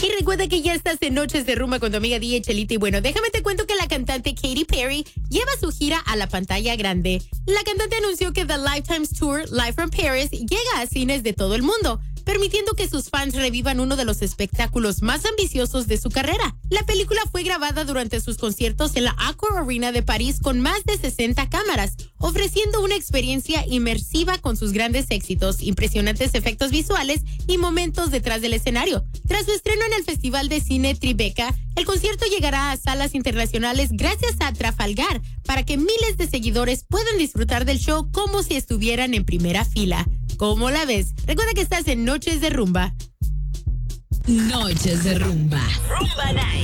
Y recuerda que ya estás en Noches de Rumba con tu amiga DJ Chelita. Y bueno, déjame te cuento que la cantante Katy Perry lleva su gira a la pantalla grande. La cantante anunció que The Lifetime's Tour Live from Paris llega a cines de todo el mundo, permitiendo que sus fans revivan uno de los espectáculos más ambiciosos de su carrera. La película fue grabada durante sus conciertos en la Accor Arena de París con más de 60 cámaras, ofreciendo una experiencia inmersiva con sus grandes éxitos, impresionantes efectos visuales y momentos detrás del escenario. Tras su estreno en el Festival de Cine Tribeca, el concierto llegará a salas internacionales gracias a Trafalgar, para que miles de seguidores puedan disfrutar del show como si estuvieran en primera fila. ¿Cómo la ves? Recuerda que estás en Noches de Rumba. Noches de Rumba. Rumba Night.